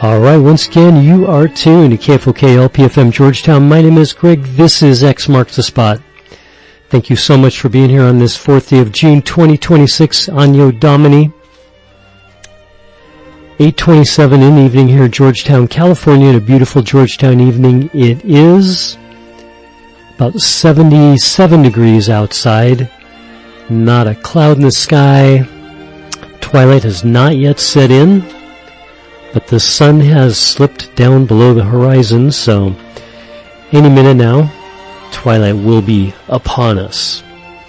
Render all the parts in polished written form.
All right, once again, you are tuned to KFOK LPFM Georgetown. My name is Greg. This is X Marks the Spot. Thank you so much for being here on this 4th day of June 2026, Anno Domini. 8:27 in the evening here in Georgetown, California, in a beautiful Georgetown evening. It is about 77 degrees outside. Not a cloud in the sky. Twilight has not yet set in, but the sun has slipped down below the horizon, so any minute now, twilight will be upon us.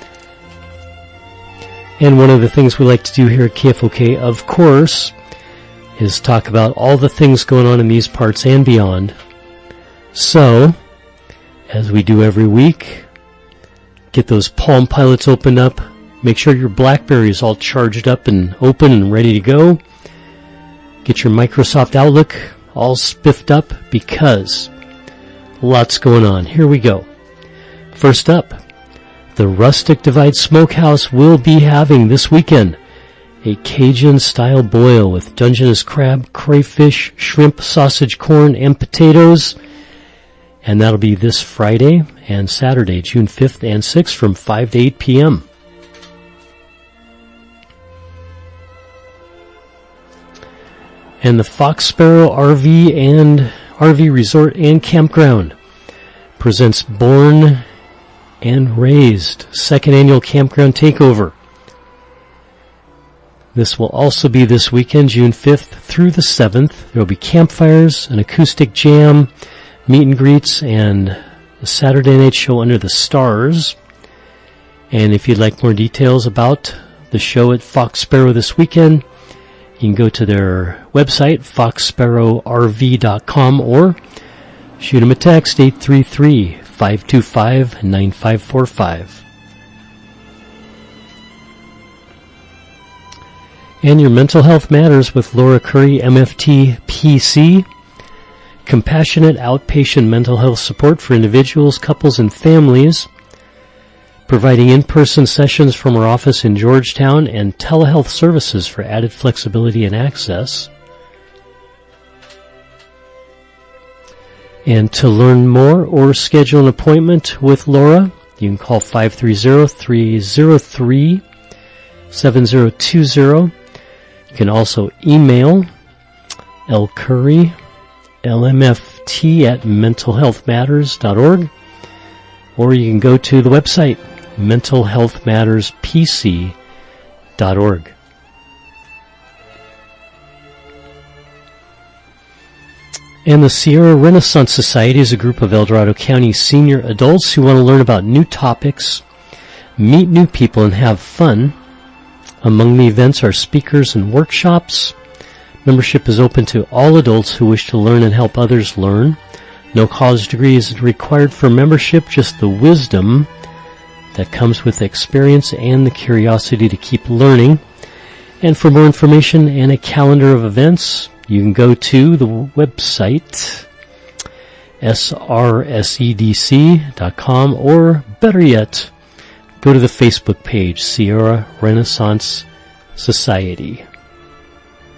And one of the things we like to do here at KFOK, of course, is talk about all the things going on in these parts and beyond. So, as we do every week, get those Palm Pilots opened up. Make sure your BlackBerry is all charged up and open and ready to go. Get your Microsoft Outlook all spiffed up because lots going on. Here we go. First up, the Rustic Divide Smokehouse will be having this weekend a Cajun-style boil with Dungeness crab, crayfish, shrimp, sausage, corn, and potatoes. And that'll be this Friday and Saturday, June 5th and 6th from 5 to 8 p.m. And the Fox Sparrow RV Resort and Campground presents Born and Raised, second annual campground takeover. This will also be this weekend, June 5th through the 7th. There will be campfires, an acoustic jam, meet and greets, and a Saturday night show under the stars. And if you'd like more details about the show at Fox Sparrow this weekend, you can go to their website, foxsparrowrv.com, or shoot them a text, 833-525-9545. And your Mental Health Matters with Laura Curry, MFT, PC. Compassionate outpatient mental health support for individuals, couples, and families. Providing in-person sessions from our office in Georgetown and telehealth services for added flexibility and access. And to learn more or schedule an appointment with Laura, you can call 530-303-7020. You can also email lcurry, lmft@mentalhealthmatters.org, or you can go to the website, mentalhealthmatterspc.org. And the Sierra Renaissance Society is a group of El Dorado County senior adults who want to learn about new topics, meet new people, and have fun. Among the events are speakers and workshops. Membership is open to all adults who wish to learn and help others learn. No college degree is required for membership, just the wisdom that comes with experience and the curiosity to keep learning. And for more information and a calendar of events, you can go to the website, srsedc.com, or better yet, go to the Facebook page, Sierra Renaissance Society.